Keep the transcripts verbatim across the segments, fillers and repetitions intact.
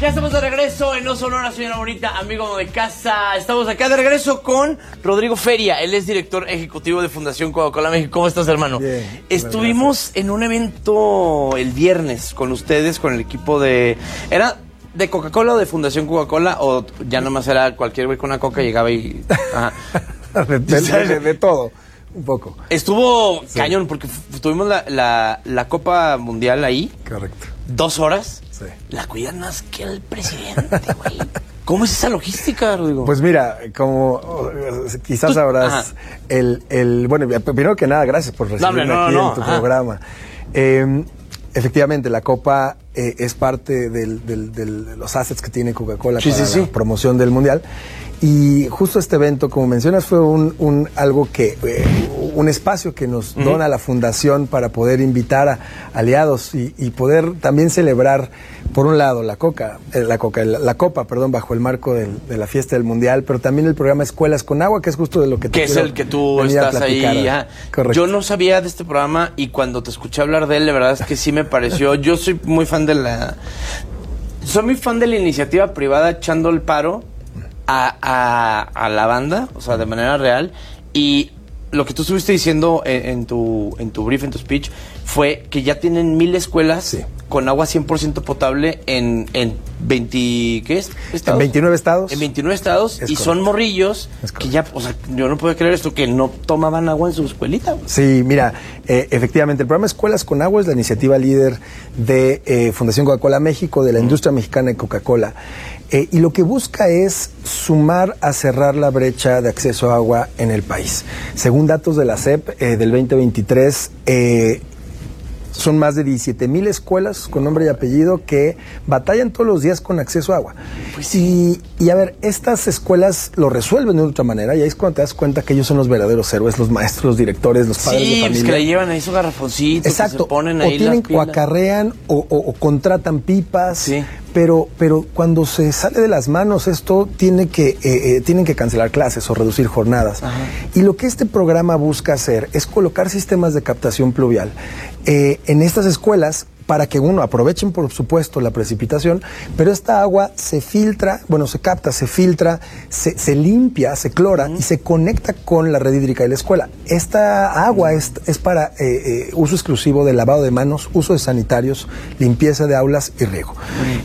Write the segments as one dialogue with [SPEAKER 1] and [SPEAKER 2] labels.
[SPEAKER 1] Ya estamos de regreso en No Sonora, señora bonita, amigo de casa. Estamos acá de regreso con Rodrigo Feria. Él es director ejecutivo de Fundación Coca-Cola México. ¿Cómo estás, hermano?
[SPEAKER 2] Bien.
[SPEAKER 1] Estuvimos en un evento el viernes con ustedes, con el equipo de... ¿Era de Coca-Cola o de Fundación Coca-Cola? ¿O ya nomás era cualquier güey con una coca llegaba y...? Ajá.
[SPEAKER 2] de, de, de, de todo, un poco.
[SPEAKER 1] Estuvo
[SPEAKER 2] Sí.
[SPEAKER 1] cañón, porque tuvimos la, la, la Copa Mundial ahí.
[SPEAKER 2] Correcto.
[SPEAKER 1] Dos horas.
[SPEAKER 2] Sí.
[SPEAKER 1] La cuidan más que el presidente, güey. ¿Cómo es esa logística, Rodrigo?
[SPEAKER 2] Pues mira, como uh, quizás
[SPEAKER 1] Tú-
[SPEAKER 2] sabrás,
[SPEAKER 1] ajá.
[SPEAKER 2] el, el, bueno, primero que nada, gracias por recibirme
[SPEAKER 1] No, no,
[SPEAKER 2] aquí
[SPEAKER 1] no,
[SPEAKER 2] en tu
[SPEAKER 1] ajá.
[SPEAKER 2] programa. Eh, efectivamente, la Copa eh, es parte del, del, del, de los assets que tiene Coca-Cola
[SPEAKER 1] Sí,
[SPEAKER 2] para
[SPEAKER 1] sí,
[SPEAKER 2] la
[SPEAKER 1] sí.
[SPEAKER 2] promoción del Mundial. Y justo este evento, como mencionas, fue un, un algo que, eh, un espacio que nos
[SPEAKER 1] Ujú.
[SPEAKER 2] dona la Fundación para poder invitar a aliados y, y poder también celebrar, por un lado, la Coca, eh, la Coca, la, la Copa, perdón, bajo el marco del, de la fiesta del Mundial, pero también el programa Escuelas con Agua, que es justo de lo que te
[SPEAKER 1] Que es
[SPEAKER 2] quiero
[SPEAKER 1] el que tú
[SPEAKER 2] venir a
[SPEAKER 1] estás ahí.
[SPEAKER 2] platicar.
[SPEAKER 1] Ya.
[SPEAKER 2] Correcto.
[SPEAKER 1] Yo no sabía de este programa y cuando te escuché hablar de él, la verdad es que sí me pareció. Yo soy muy fan de la. Soy muy fan de la iniciativa privada echando el paro a, a, a la banda, o sea, de manera real. Y lo que tú estuviste diciendo en, en tu en tu brief, en tu speech, fue que ya tienen mil escuelas
[SPEAKER 2] Sí.
[SPEAKER 1] con agua cien por ciento potable en, en veinte, ¿qué es?
[SPEAKER 2] En
[SPEAKER 1] ¿Estados?
[SPEAKER 2] veintinueve estados.
[SPEAKER 1] En veintinueve estados
[SPEAKER 2] Es
[SPEAKER 1] y
[SPEAKER 2] correcto.
[SPEAKER 1] son morrillos
[SPEAKER 2] Es
[SPEAKER 1] que ya, o sea, yo no puedo creer esto, que no tomaban agua en su escuelita, güey.
[SPEAKER 2] Sí, mira, eh, efectivamente, el programa Escuelas con Agua es la iniciativa líder de eh, Fundación Coca-Cola México, de la industria mexicana de Coca-Cola. Eh, y lo que busca es sumar a cerrar la brecha de acceso a agua en el país. Según datos de la S E P eh, del veinte veintitrés, eh, son más de diecisiete mil escuelas con nombre y apellido que batallan todos los días con acceso a agua.
[SPEAKER 1] Pues
[SPEAKER 2] y, y a ver, estas escuelas lo resuelven de otra manera y ahí es cuando te das cuenta que ellos son los verdaderos héroes, los maestros, los directores, los padres de
[SPEAKER 1] Sí,
[SPEAKER 2] familia.
[SPEAKER 1] pues que le llevan ahí su garrafoncito,
[SPEAKER 2] Exacto,
[SPEAKER 1] que se ponen
[SPEAKER 2] o
[SPEAKER 1] ahí
[SPEAKER 2] tienen
[SPEAKER 1] las
[SPEAKER 2] o
[SPEAKER 1] pilas.
[SPEAKER 2] acarrean o, o- o contratan pipas,
[SPEAKER 1] Sí.
[SPEAKER 2] pero pero cuando se sale de las manos esto tiene que eh, eh, tienen que cancelar clases o reducir jornadas.
[SPEAKER 1] Ajá.
[SPEAKER 2] Y lo que este programa busca hacer es colocar sistemas de captación pluvial eh, en estas escuelas para que, uno, aprovechen por supuesto la precipitación, pero esta agua se filtra, bueno, se capta, se filtra, se, se limpia, se clora y se conecta con la red hídrica de la escuela. Esta agua es, es para eh, eh, uso exclusivo de lavado de manos, uso de sanitarios, limpieza de aulas y riego.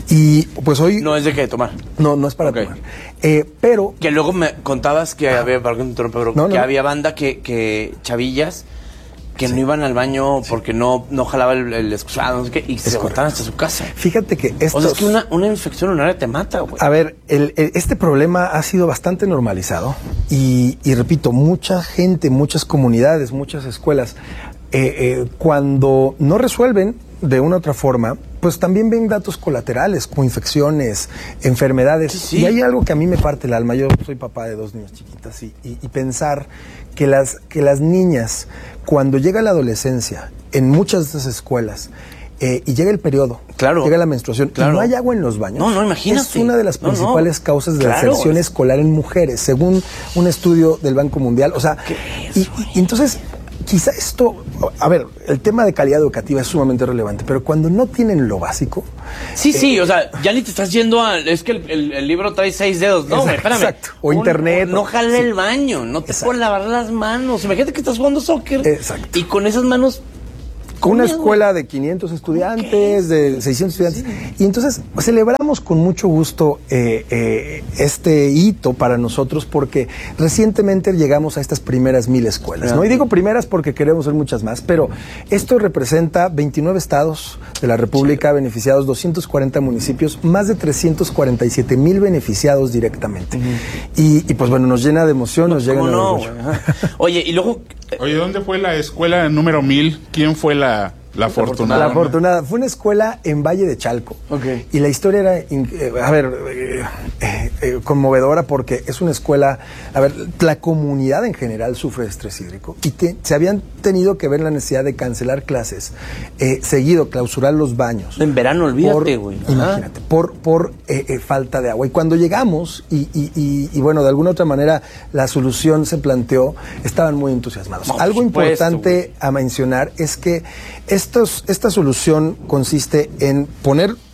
[SPEAKER 2] Y pues hoy
[SPEAKER 1] No es de qué tomar.
[SPEAKER 2] no, no es para
[SPEAKER 1] Ok.
[SPEAKER 2] tomar. Eh, pero
[SPEAKER 1] Que luego me contabas que había, perdón que te interrumpa, pero
[SPEAKER 2] No,
[SPEAKER 1] que
[SPEAKER 2] no.
[SPEAKER 1] había banda que, que chavillas que no iban al baño porque no, no jalaba el, el excusado, no sé qué, y se
[SPEAKER 2] correcto.
[SPEAKER 1] botaban hasta su casa.
[SPEAKER 2] fíjate que estos...
[SPEAKER 1] O sea, es que una, una infección urinaria te mata, güey.
[SPEAKER 2] A ver, el- el- este problema ha sido bastante normalizado y, y repito, mucha gente, muchas comunidades, muchas escuelas, eh, eh, cuando no resuelven de una u otra forma, pues también ven datos colaterales como infecciones, enfermedades.
[SPEAKER 1] Sí, sí.
[SPEAKER 2] Y hay algo que a mí me parte el alma. Yo soy papá de dos niñas chiquitas y, y- y pensar que las, que las niñas, cuando llega la adolescencia, en muchas de estas escuelas, eh, y llega el periodo,
[SPEAKER 1] Claro.
[SPEAKER 2] llega la menstruación,
[SPEAKER 1] Claro.
[SPEAKER 2] y no hay agua en los baños.
[SPEAKER 1] No, no, imagínate.
[SPEAKER 2] Es una de las
[SPEAKER 1] No, no.
[SPEAKER 2] principales causas de
[SPEAKER 1] Claro.
[SPEAKER 2] deserción escolar en mujeres, según un estudio del Banco Mundial. O sea,
[SPEAKER 1] ¿Qué
[SPEAKER 2] y,
[SPEAKER 1] es,
[SPEAKER 2] y entonces, quizá esto, a ver, el tema de calidad educativa es sumamente relevante, pero cuando no tienen lo básico,
[SPEAKER 1] Sí, sí, o sea, ya ni te estás yendo a... Es que el, el- el libro trae seis dedos. No, güey,
[SPEAKER 2] Exacto,
[SPEAKER 1] espérame.
[SPEAKER 2] exacto. O internet,
[SPEAKER 1] No
[SPEAKER 2] o-
[SPEAKER 1] jale
[SPEAKER 2] sí.
[SPEAKER 1] el baño, no te
[SPEAKER 2] Exacto.
[SPEAKER 1] puedes lavar las manos. Imagínate que estás jugando soccer.
[SPEAKER 2] Exacto.
[SPEAKER 1] Y con esas manos...
[SPEAKER 2] una
[SPEAKER 1] ¿cómo?
[SPEAKER 2] escuela de quinientos estudiantes, de seiscientos estudiantes. Y entonces celebramos con mucho gusto eh, eh, este hito para nosotros porque recientemente llegamos a estas primeras mil escuelas, ¿no? Y digo primeras porque queremos ser muchas más, pero esto representa veintinueve estados de la República beneficiados, doscientos cuarenta municipios, más de trescientos cuarenta y siete mil beneficiados directamente. y, y pues bueno, nos llena de emoción, nos llega
[SPEAKER 1] ¿Cómo
[SPEAKER 2] de
[SPEAKER 1] no,
[SPEAKER 2] orgullo.
[SPEAKER 1] güey? Ajá. Oye, y luego...
[SPEAKER 3] Oye, ¿dónde fue la escuela número mil? ¿Quién fue la, la afortunada?
[SPEAKER 2] La afortunada. Fue una escuela en Valle de Chalco.
[SPEAKER 1] Ok.
[SPEAKER 2] Y la historia era, in- eh, a ver, eh, eh, eh, conmovedora porque es una escuela, a ver, la comunidad en general sufre de estrés hídrico y te- se habían tenido que ver la necesidad de cancelar clases, eh, seguido, clausurar los baños.
[SPEAKER 1] En verano,
[SPEAKER 2] Por-
[SPEAKER 1] olvídate, güey. Ajá.
[SPEAKER 2] Imagínate, por, por eh, eh, falta de agua. Y cuando llegamos, y, y, y, y bueno, de alguna otra manera la solución se planteó, estaban muy entusiasmados.
[SPEAKER 1] No, por
[SPEAKER 2] Algo
[SPEAKER 1] supuesto,
[SPEAKER 2] importante
[SPEAKER 1] güey.
[SPEAKER 2] a mencionar es que estos, esta solución consiste en poner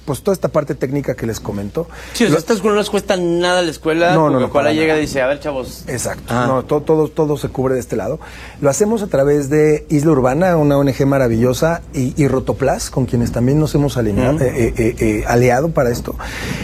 [SPEAKER 2] pues toda esta parte técnica que les comento.
[SPEAKER 1] Sí, o sea,
[SPEAKER 2] Lo-
[SPEAKER 1] estas no les cuesta nada a la escuela.
[SPEAKER 2] No, no, no,
[SPEAKER 1] Coca-Cola
[SPEAKER 2] para
[SPEAKER 1] llega
[SPEAKER 2] nada.
[SPEAKER 1] y dice, a ver, chavos.
[SPEAKER 2] Exacto,
[SPEAKER 1] Ah.
[SPEAKER 2] no, todo, todo, todo se cubre de este lado. Lo hacemos a través de Isla Urbana, una O N G maravillosa, y, y Rotoplas, con quienes también nos hemos alineado,
[SPEAKER 1] Ujú.
[SPEAKER 2] eh, eh, eh, aliado para esto.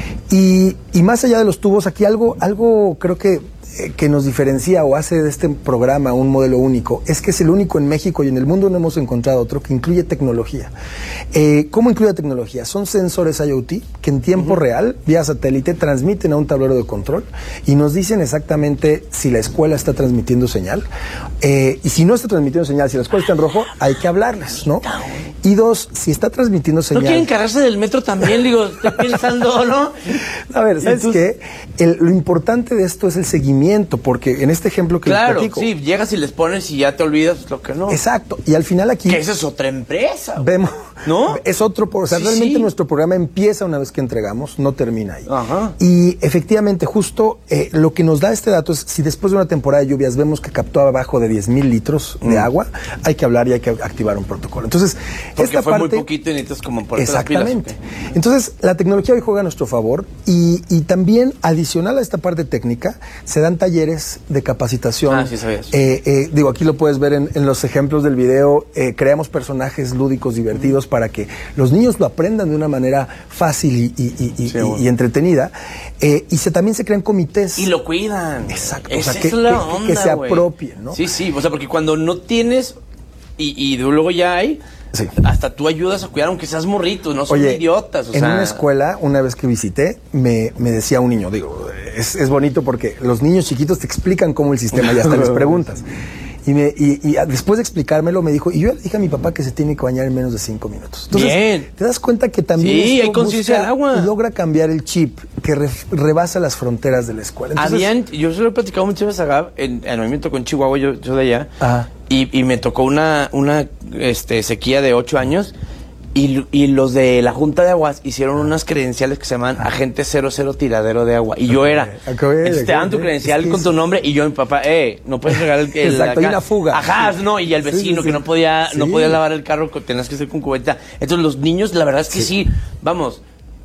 [SPEAKER 2] Y, y más allá de los tubos, aquí algo, algo creo que, eh, que nos diferencia o hace de este programa un modelo único, es que es el único en México y en el mundo no hemos encontrado otro que incluye tecnología. Eh, ¿Cómo incluye tecnología? Son sensores IoT que en tiempo uh-huh. real, vía satélite, transmiten a un tablero de control y nos dicen exactamente si la escuela está transmitiendo señal. Eh, y si no está transmitiendo señal, si la escuela está en rojo, hay que hablarles, ¿no? Y dos, si está transmitiendo señal...
[SPEAKER 1] ¿No quieren encargarse del metro también? Digo, estoy pensando, ¿no?
[SPEAKER 2] A ver, ¿sabes
[SPEAKER 1] Entonces,
[SPEAKER 2] qué? El, lo importante de esto es el seguimiento, porque en este ejemplo que
[SPEAKER 1] claro,
[SPEAKER 2] les platico...
[SPEAKER 1] sí, llegas y les pones y ya te olvidas lo que no.
[SPEAKER 2] Exacto, y al final aquí...
[SPEAKER 1] Que esa es otra empresa. Güey.
[SPEAKER 2] Vemos...
[SPEAKER 1] ¿No?
[SPEAKER 2] Es otro... O sea,
[SPEAKER 1] Sí,
[SPEAKER 2] realmente
[SPEAKER 1] sí.
[SPEAKER 2] nuestro programa empieza una vez que entregamos, no termina ahí.
[SPEAKER 1] Ajá.
[SPEAKER 2] Y efectivamente, justo eh, lo que nos da este dato es si después de una temporada de lluvias vemos que captó abajo de diez mil litros de
[SPEAKER 1] Mm.
[SPEAKER 2] agua, hay que hablar y hay que activar un protocolo. Entonces,
[SPEAKER 1] Porque
[SPEAKER 2] esta
[SPEAKER 1] fue
[SPEAKER 2] parte...
[SPEAKER 1] muy poquito y necesitas como ponerte las pilas.
[SPEAKER 2] Exactamente. Entonces, la tecnología hoy juega a nuestro favor y, y también, adicional a esta parte técnica, se dan talleres de capacitación.
[SPEAKER 1] Ah, sí sabía eso.
[SPEAKER 2] Eh, eh, digo, aquí lo puedes ver en, en los ejemplos del video. Eh, creamos personajes lúdicos, divertidos, mm. para que los niños lo aprendan de una manera fácil y, y, y, y,
[SPEAKER 1] Sí,
[SPEAKER 2] y,
[SPEAKER 1] bueno.
[SPEAKER 2] y entretenida. Eh, y se, también se crean comités.
[SPEAKER 1] Y lo cuidan.
[SPEAKER 2] Exacto.
[SPEAKER 1] Esa
[SPEAKER 2] O sea, que,
[SPEAKER 1] es la
[SPEAKER 2] que-
[SPEAKER 1] onda,
[SPEAKER 2] que se
[SPEAKER 1] güey.
[SPEAKER 2] apropien, ¿no?
[SPEAKER 1] Sí, sí. O sea, porque cuando no tienes y, y luego ya hay,
[SPEAKER 2] Sí.
[SPEAKER 1] hasta tú ayudas a cuidar, aunque seas morrito, no son
[SPEAKER 2] Oye,
[SPEAKER 1] idiotas. O
[SPEAKER 2] en
[SPEAKER 1] sea,
[SPEAKER 2] una escuela, una vez que visité, me, me decía un niño, digo, es, es bonito porque los niños chiquitos te explican cómo el sistema y hasta les preguntas. Y, me, y, y después de explicármelo me dijo, y yo le dije a mi papá que se tiene que bañar en menos de cinco minutos. Entonces,
[SPEAKER 1] Bien.
[SPEAKER 2] te das cuenta que también
[SPEAKER 1] Sí,
[SPEAKER 2] esto
[SPEAKER 1] hay conciencia
[SPEAKER 2] busca
[SPEAKER 1] del agua.
[SPEAKER 2] y logra cambiar el chip que re- rebasa las fronteras de la escuela. Entonces,
[SPEAKER 1] Habían, yo se lo he platicado muchas veces a Gab, en, en el movimiento con Chihuahua, yo, yo de allá,
[SPEAKER 2] Ajá.
[SPEAKER 1] y, y me tocó una, una este, sequía de ocho años, y, y los de la Junta de Aguas hicieron unas credenciales que se llaman Agente cero cero Tiradero de Agua, y yo era,
[SPEAKER 2] Ok, ok,
[SPEAKER 1] este, te dan tu
[SPEAKER 2] ok.
[SPEAKER 1] credencial
[SPEAKER 2] Es que
[SPEAKER 1] con
[SPEAKER 2] es-
[SPEAKER 1] tu nombre, y yo mi papá, eh, no puedes regalar el... el
[SPEAKER 2] Exacto, hay
[SPEAKER 1] acá.
[SPEAKER 2] una fuga.
[SPEAKER 1] Ajá,
[SPEAKER 2] Sí.
[SPEAKER 1] no, y el
[SPEAKER 2] Sí,
[SPEAKER 1] vecino
[SPEAKER 2] sí,
[SPEAKER 1] que
[SPEAKER 2] sí.
[SPEAKER 1] no podía, no
[SPEAKER 2] Sí.
[SPEAKER 1] podía lavar el carro, que tenías que hacer con cubeta. Entonces los niños, la verdad es que sí, vamos...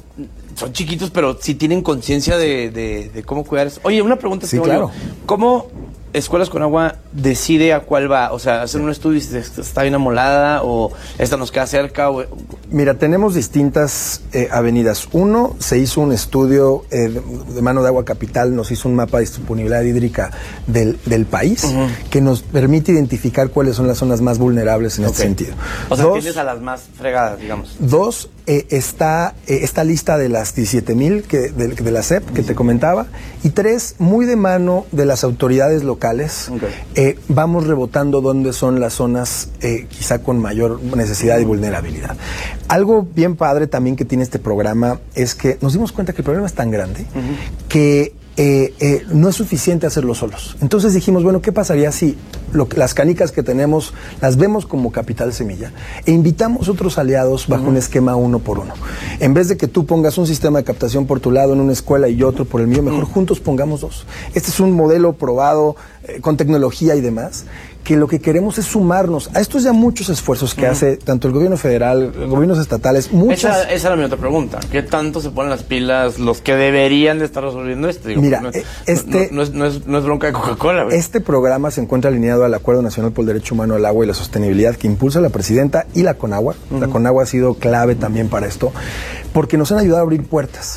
[SPEAKER 1] Son chiquitos, pero sí tienen conciencia de, de, de cómo cuidar eso. Oye, una pregunta.
[SPEAKER 2] Sí,
[SPEAKER 1] tengo
[SPEAKER 2] claro.
[SPEAKER 1] yo. ¿Cómo Escuelas con Agua decide a cuál va? O sea, hacer un estudio y si está bien amolada o esta nos queda cerca. O...
[SPEAKER 2] Mira, tenemos distintas eh, avenidas. Uno, se hizo un estudio eh, de, de mano de Agua Capital, nos hizo un mapa de disponibilidad hídrica del, del país,
[SPEAKER 1] Ujú.
[SPEAKER 2] que nos permite identificar cuáles son las zonas más vulnerables en
[SPEAKER 1] Ok.
[SPEAKER 2] este sentido.
[SPEAKER 1] O sea,
[SPEAKER 2] Dos,
[SPEAKER 1] tienes a las más fregadas, digamos.
[SPEAKER 2] Dos, eh, está eh, esta lista de las diecisiete mil que, de, de la S E P que te comentaba. Y tres, muy de mano de las autoridades locales,
[SPEAKER 1] Ok.
[SPEAKER 2] eh, vamos rebotando dónde son las zonas eh, quizá con mayor necesidad y vulnerabilidad. Algo bien padre también que tiene este programa es que nos dimos cuenta que el problema es tan grande uh-huh. que Eh, eh, no es suficiente hacerlo solos. Entonces dijimos, bueno, ¿qué pasaría si lo, las canicas que tenemos las vemos como Capital Semilla e invitamos otros aliados bajo uh-huh. un esquema uno por uno? En vez de que tú pongas un sistema de captación por tu lado en una escuela y otro por el mío, mejor uh-huh. juntos pongamos dos. Este es un modelo probado eh, con tecnología y demás, que lo que queremos es sumarnos a estos ya muchos esfuerzos que uh-huh. hace tanto el gobierno federal, los gobiernos estatales, muchas...
[SPEAKER 1] Esa, esa era mi otra pregunta. ¿Qué tanto se ponen las pilas los que deberían de estar resolviendo esto? Digo,
[SPEAKER 2] Mira,
[SPEAKER 1] no,
[SPEAKER 2] este...
[SPEAKER 1] No, no, es, no, es, no es bronca de Coca-Cola. Güey.
[SPEAKER 2] Este programa se encuentra alineado al Acuerdo Nacional por el Derecho Humano al Agua y la Sostenibilidad que impulsa la presidenta y la CONAGUA. Uh-huh. La CONAGUA ha sido clave también para esto, porque nos han ayudado a abrir puertas.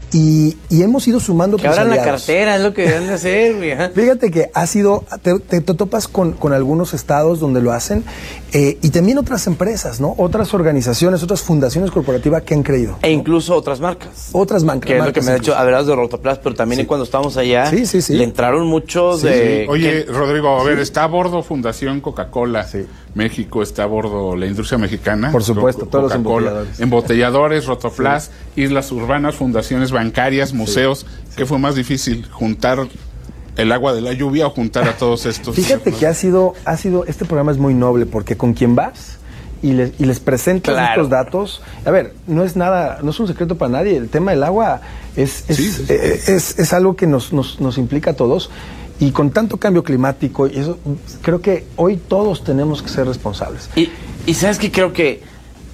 [SPEAKER 2] Y, y hemos ido sumando
[SPEAKER 1] que abran la cartera, es lo que deben de hacer, güey.
[SPEAKER 2] Fíjate que ha sido, te, te, te topas con, con algunos estados donde lo hacen eh, y también otras empresas, ¿no? Otras organizaciones, otras fundaciones corporativas que han creído.
[SPEAKER 1] E incluso otras marcas.
[SPEAKER 2] Otras marcas.
[SPEAKER 1] Que es lo que me ha dicho, hablas de Rotoplas, pero también
[SPEAKER 2] sí.
[SPEAKER 1] cuando estábamos allá,
[SPEAKER 2] sí, sí, sí.
[SPEAKER 1] le entraron muchos
[SPEAKER 2] sí,
[SPEAKER 1] de...
[SPEAKER 2] sí.
[SPEAKER 3] Oye,
[SPEAKER 1] que...
[SPEAKER 3] Rodrigo, a ver, sí. está a bordo Fundación Coca-Cola.
[SPEAKER 2] Sí.
[SPEAKER 3] México, está a bordo la industria mexicana.
[SPEAKER 2] Por supuesto, todos los embotelladores.
[SPEAKER 3] Embotelladores, Rotoplas, sí. Islas urbanas, fundaciones bancarias, museos. Sí. ¿Qué fue más difícil? ¿Juntar el agua de la lluvia o juntar a todos estos?
[SPEAKER 2] Fíjate que ha sido, ha sido, este programa es muy noble porque con quien vas y les, y les presentas
[SPEAKER 1] claro.
[SPEAKER 2] estos datos, a ver, no es nada, no es un secreto para nadie, el tema del agua es, es,
[SPEAKER 3] sí, sí, sí.
[SPEAKER 2] es, es, es algo que nos, nos, nos implica a todos. Y con tanto cambio climático, y eso, creo que hoy todos tenemos que ser responsables.
[SPEAKER 1] Y, y sabes que creo que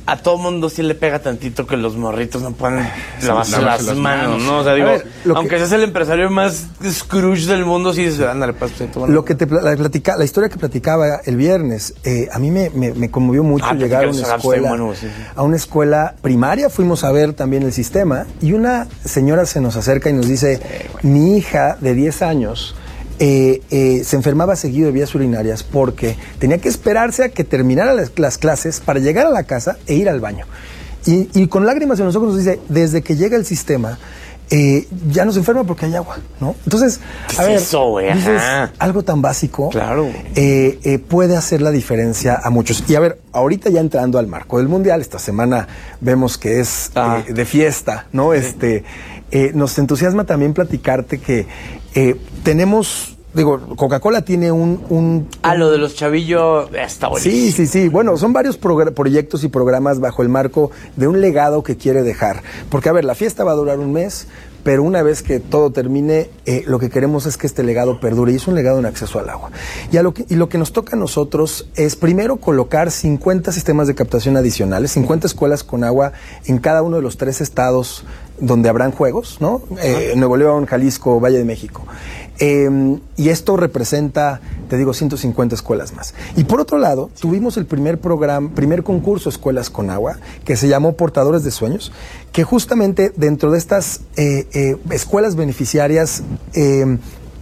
[SPEAKER 1] a todo mundo sí le pega tantito que los morritos no pueden lavarse
[SPEAKER 3] lavarse
[SPEAKER 1] las,
[SPEAKER 3] las
[SPEAKER 1] manos,
[SPEAKER 3] manos.
[SPEAKER 1] ¿no? O sea, digo,
[SPEAKER 2] ver, lo
[SPEAKER 1] aunque
[SPEAKER 2] que-
[SPEAKER 1] seas el empresario más Scrooge del mundo, sí dices, ándale, pues, tú, bueno.
[SPEAKER 2] Lo que te pla- la, platica- la historia que platicaba el viernes, eh, a mí me, me, me conmovió mucho
[SPEAKER 1] Ah,
[SPEAKER 2] llegar a
[SPEAKER 1] platícanos,
[SPEAKER 2] una
[SPEAKER 1] ah, estoy
[SPEAKER 2] escuela,
[SPEAKER 1] bueno, sí, sí.
[SPEAKER 2] a una escuela primaria, fuimos a ver también el sistema, y una señora se nos acerca y nos dice, mi hija de diez años eh, eh, se enfermaba seguido de vías urinarias porque tenía que esperarse a que terminara las, las clases para llegar a la casa e ir al baño. Y, y con lágrimas en los ojos nos dice, desde que llega el sistema, eh, ya no se enferma porque hay agua, ¿no? Entonces,
[SPEAKER 1] ¿Qué
[SPEAKER 2] a
[SPEAKER 1] es
[SPEAKER 2] ver,
[SPEAKER 1] eso, güey?
[SPEAKER 2] dices,
[SPEAKER 1] Ajá.
[SPEAKER 2] algo tan básico
[SPEAKER 1] Claro.
[SPEAKER 2] eh, eh, puede hacer la diferencia a muchos. Y a ver, ahorita ya entrando al marco del Mundial, esta semana vemos que es
[SPEAKER 1] Ah.
[SPEAKER 2] eh, de fiesta, ¿no? Este, eh, nos entusiasma también platicarte que eh, tenemos, digo, Coca-Cola tiene un... un
[SPEAKER 1] Ah, lo de los chavillos está buenísimo.
[SPEAKER 2] Sí, sí, sí. Bueno, son varios progr- proyectos y programas bajo el marco de un legado que quiere dejar. Porque, a ver, la fiesta va a durar un mes, pero una vez que todo termine, eh, lo que queremos es que este legado perdure, y es un legado en acceso al agua. Y, a lo que, y lo que nos toca a nosotros es primero colocar cincuenta sistemas de captación adicionales, cincuenta escuelas con agua en cada uno de los tres estados donde habrán juegos, ¿no? Eh, Nuevo León, Jalisco, Valle de México. Eh, y esto representa, te digo, ciento cincuenta escuelas más. Y por otro lado, tuvimos el primer programa, primer concurso Escuelas con Agua, que se llamó Portadores de Sueños, que justamente dentro de estas eh, eh, escuelas beneficiarias eh,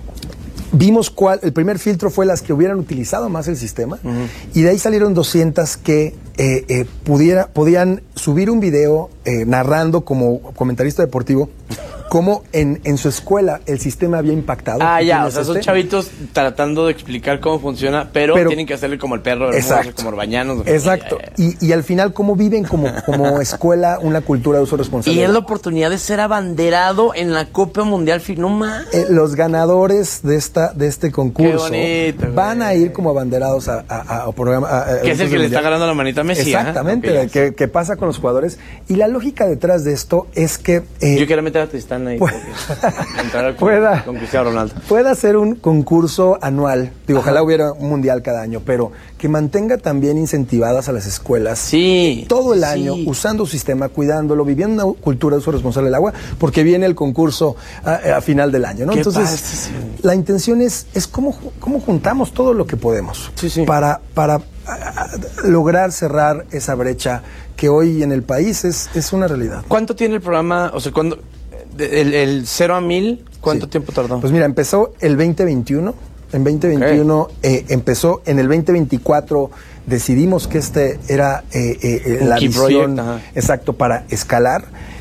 [SPEAKER 2] vimos cuál, el primer filtro fue las que hubieran utilizado más el sistema, uh-huh. y de ahí salieron doscientas que eh, eh, pudiera, podían subir un video eh, narrando como comentarista deportivo cómo en, en su escuela el sistema había impactado.
[SPEAKER 1] Ah, ya, o
[SPEAKER 2] es
[SPEAKER 1] sea, son
[SPEAKER 2] este?
[SPEAKER 1] chavitos tratando de explicar cómo funciona, pero,
[SPEAKER 2] Pero-
[SPEAKER 1] tienen que hacerle como el perro de
[SPEAKER 2] Exacto.
[SPEAKER 1] como Orbañanos.
[SPEAKER 2] Exacto.
[SPEAKER 1] Ya, ya, ya.
[SPEAKER 2] Y, y al final, cómo viven como, como escuela una cultura de uso responsable.
[SPEAKER 1] Y es la oportunidad de ser abanderado en la Copa Mundial. fi- No más.
[SPEAKER 2] Eh, los ganadores de esta de este concurso
[SPEAKER 1] Qué bonito,
[SPEAKER 2] van
[SPEAKER 1] güey.
[SPEAKER 2] a ir como abanderados a, a, a programa. a- a
[SPEAKER 1] Que es el
[SPEAKER 2] eventos
[SPEAKER 1] que
[SPEAKER 2] del
[SPEAKER 1] le está
[SPEAKER 2] Mundial.
[SPEAKER 1] ganando la manita a Messi. ¿ah?
[SPEAKER 2] Exactamente,
[SPEAKER 1] Ok, ya.
[SPEAKER 2] que, que pasa con los jugadores. Y la lógica detrás de esto es que eh,
[SPEAKER 1] Yo quiero meter a Tristán ahí.
[SPEAKER 2] Pu-
[SPEAKER 1] porque- entrar al-
[SPEAKER 2] Pueda.
[SPEAKER 1] con Cristiano Ronaldo.
[SPEAKER 2] pueda ser un concurso anual. Digo, ojalá hubiera un mundial cada año, pero que mantenga también incentivadas a las escuelas
[SPEAKER 1] Sí.
[SPEAKER 2] todo el
[SPEAKER 1] sí.
[SPEAKER 2] año, usando su sistema, cuidándolo, viviendo una cultura de uso responsable del agua, porque viene el concurso a, a final del año, ¿no?
[SPEAKER 1] Qué
[SPEAKER 2] Entonces,
[SPEAKER 1] padre, sí, sí.
[SPEAKER 2] la intención es, es cómo, ju- cómo juntamos todo lo que podemos
[SPEAKER 1] Sí, sí.
[SPEAKER 2] para, para a, a, lograr cerrar esa brecha que hoy en el país es, es una realidad.
[SPEAKER 1] ¿Cuánto tiene el programa? O sea, ¿cuándo, de- el, el cero a mil, ¿cuánto
[SPEAKER 2] Sí.
[SPEAKER 1] tiempo tardó?
[SPEAKER 2] Pues mira, empezó el veinte veintiuno. En veinte veintiuno eh, empezó, en el veinte veinticuatro decidimos que este era eh, eh,
[SPEAKER 1] Un
[SPEAKER 2] la
[SPEAKER 1] key
[SPEAKER 2] visión
[SPEAKER 1] project, ajá.
[SPEAKER 2] exacto para escalar.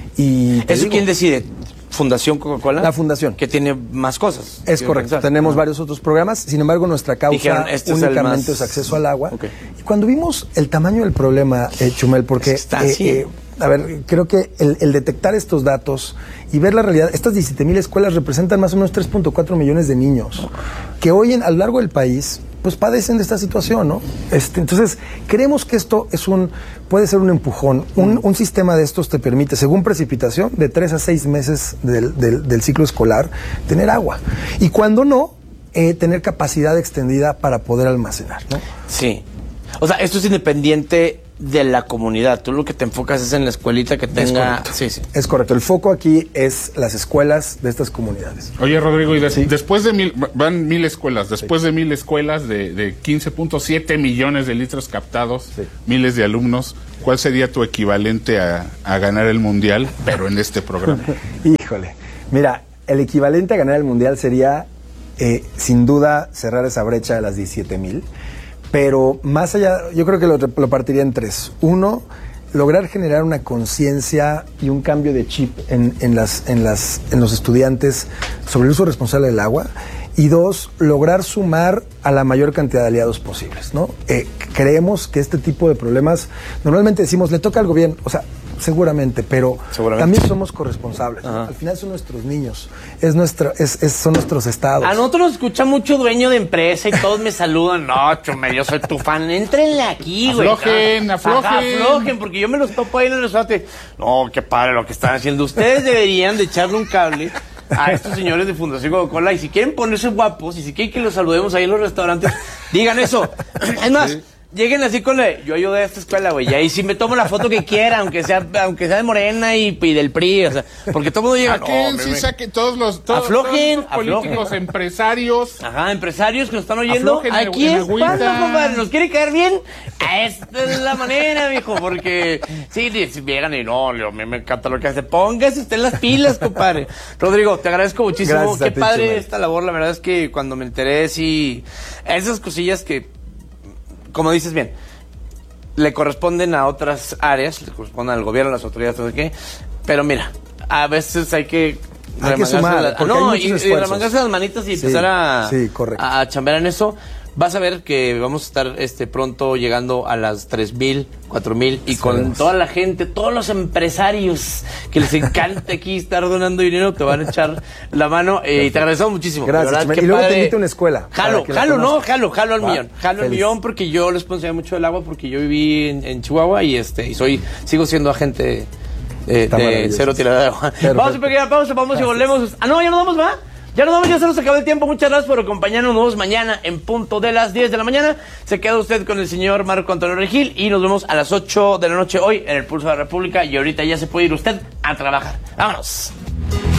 [SPEAKER 2] Y te
[SPEAKER 1] ¿Eso
[SPEAKER 2] digo,
[SPEAKER 1] quién decide? ¿Fundación Coca-Cola?
[SPEAKER 2] La fundación.
[SPEAKER 1] Que tiene más cosas.
[SPEAKER 2] Es
[SPEAKER 1] quiero
[SPEAKER 2] correcto,
[SPEAKER 1] pensar.
[SPEAKER 2] tenemos
[SPEAKER 1] Ah.
[SPEAKER 2] varios otros programas, sin embargo nuestra causa
[SPEAKER 1] Dijeron, este es el
[SPEAKER 2] únicamente
[SPEAKER 1] más-
[SPEAKER 2] es acceso al agua.
[SPEAKER 1] Ok.
[SPEAKER 2] Y cuando vimos el tamaño del problema, eh, Chumel, porque,
[SPEAKER 1] Es que está
[SPEAKER 2] eh,
[SPEAKER 1] así.
[SPEAKER 2] eh, a ver, creo que el, el detectar estos datos y ver la realidad, estas diecisiete mil escuelas representan más o menos tres punto cuatro millones de niños que hoy en, a lo largo del país pues padecen de esta situación, ¿no? Este, entonces, creemos que esto es un, puede ser un empujón. Un, un sistema de estos te permite, según precipitación, de tres a seis meses del, del, del ciclo escolar, tener agua. Y cuando no, eh, tener capacidad extendida para poder almacenar, ¿no?
[SPEAKER 1] Sí. O sea, esto es independiente de la comunidad. Tú lo que te enfocas es en la escuelita que
[SPEAKER 2] Es
[SPEAKER 1] tenga...
[SPEAKER 2] correcto.
[SPEAKER 1] Sí, sí.
[SPEAKER 2] Es correcto. El foco aquí es las escuelas de estas comunidades.
[SPEAKER 3] Oye, Rodrigo, y des-
[SPEAKER 2] Sí.
[SPEAKER 3] después de mil, van mil escuelas, después de mil escuelas de, de quince punto siete millones de litros captados,
[SPEAKER 2] Sí.
[SPEAKER 3] miles de alumnos, ¿cuál sería tu equivalente a, a ganar el mundial, pero en este programa?
[SPEAKER 2] Híjole. Mira, el equivalente a ganar el mundial sería, eh, sin duda, cerrar esa brecha de las diecisiete mil. Pero más allá, yo creo que lo, lo partiría en tres. Uno, lograr generar una conciencia y un cambio de chip en, en, las, en, las, en los estudiantes sobre el uso responsable del agua. Y dos, lograr sumar a la mayor cantidad de aliados posibles, ¿no? Eh, creemos que este tipo de problemas, normalmente decimos, le toca al gobierno, o sea, seguramente, pero
[SPEAKER 1] Seguramente.
[SPEAKER 2] también somos corresponsables, ¿no?
[SPEAKER 1] Ajá.
[SPEAKER 2] Al final son nuestros niños, es nuestra, es, es- son nuestros estados.
[SPEAKER 1] A nosotros nos escucha mucho dueño de empresa y todos me saludan. No, Chumel, yo soy tu fan. Éntrenle aquí, güey.
[SPEAKER 3] Aflojen,
[SPEAKER 1] Ajá,
[SPEAKER 3] aflojen.
[SPEAKER 1] aflojen, porque yo me los topo ahí en el restaurante. No, qué padre lo que están haciendo. Ustedes deberían de echarle un cable a estos señores de Fundación Coca-Cola. Y si quieren ponerse guapos y si quieren que los saludemos ahí en los restaurantes, digan eso. Es más, lleguen así con la, yo ayudé a esta escuela, güey, y ahí sí me tomo la foto que quiera, aunque sea, aunque sea de Morena y, y del P R I, o sea, porque todo el mundo llega,
[SPEAKER 3] Saquen,
[SPEAKER 1] no,
[SPEAKER 3] sí,
[SPEAKER 1] me-
[SPEAKER 3] saquen todos los, todos,
[SPEAKER 1] Aflojen,
[SPEAKER 3] todos los políticos,
[SPEAKER 1] aflojen.
[SPEAKER 3] empresarios.
[SPEAKER 1] Ajá, empresarios que nos están oyendo,
[SPEAKER 3] Aflojen en-
[SPEAKER 1] aquí
[SPEAKER 3] en
[SPEAKER 1] es
[SPEAKER 3] agüita.
[SPEAKER 1] cuando, compadre, nos quiere caer bien, esta es la manera, mijo, porque sí, si llegan y no, a mí me encanta lo que hace, póngase usted en las pilas, compadre. Rodrigo, te agradezco muchísimo,
[SPEAKER 2] Gracias a
[SPEAKER 1] qué
[SPEAKER 2] ti,
[SPEAKER 1] padre
[SPEAKER 2] Chumel.
[SPEAKER 1] esta labor, la verdad es que cuando me enteré, sí, esas cosillas que, como dices bien, le corresponden a otras áreas, le corresponden al gobierno, a las autoridades, no sé qué, pero mira, a veces hay que
[SPEAKER 2] Hay que
[SPEAKER 1] remangarse
[SPEAKER 2] sumar,
[SPEAKER 1] las-
[SPEAKER 2] porque
[SPEAKER 1] no,
[SPEAKER 2] hay
[SPEAKER 1] y,
[SPEAKER 2] muchos
[SPEAKER 1] y
[SPEAKER 2] esfuerzos.
[SPEAKER 1] remangarse las manitas y
[SPEAKER 2] Sí,
[SPEAKER 1] empezar a,
[SPEAKER 2] sí, correcto.
[SPEAKER 1] a chambear en eso. Vas a ver que vamos a estar este pronto llegando a las tres mil, cuatro mil y con
[SPEAKER 2] Esperemos.
[SPEAKER 1] toda la gente, todos los empresarios que les encanta aquí estar donando dinero, te van a echar la mano eh, y te agradecemos muchísimo. de
[SPEAKER 2] Gracias,
[SPEAKER 1] verdad,
[SPEAKER 2] Chumel.
[SPEAKER 1] qué
[SPEAKER 2] Y luego te
[SPEAKER 1] padre.
[SPEAKER 2] invito a una escuela,
[SPEAKER 1] Jalo,
[SPEAKER 2] para que la
[SPEAKER 1] jalo, no,
[SPEAKER 2] conozcas.
[SPEAKER 1] jalo, jalo al
[SPEAKER 2] Va,
[SPEAKER 1] millón. Jalo al
[SPEAKER 2] feliz.
[SPEAKER 1] millón porque yo responsabilidad mucho del agua porque yo viví en, en Chihuahua y este y soy sigo siendo agente eh,
[SPEAKER 2] Está
[SPEAKER 1] de
[SPEAKER 2] maravilloso.
[SPEAKER 1] cero tirada de agua.
[SPEAKER 2] Perfecto.
[SPEAKER 1] Vamos a pequeña pausa, vamos y volvemos. Ah, no, ya nos vamos, ¿va? Ya nos vamos, ya se nos acabó el tiempo. Muchas gracias por acompañarnos. Nos vemos mañana en punto de las diez de la mañana. Se queda usted con el señor Marco Antonio Regil y nos vemos a las ocho de la noche hoy en el Pulso de la República. Y ahorita ya se puede ir usted a trabajar. Vámonos.